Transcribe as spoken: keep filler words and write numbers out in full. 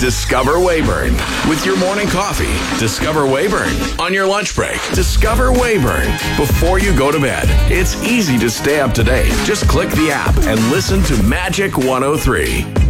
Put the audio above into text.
Discover Weyburn with your morning coffee. Discover Weyburn on your lunch break. Discover Weyburn before you go to bed. It's easy to stay up to date. Just click the app and listen to Magic one oh three.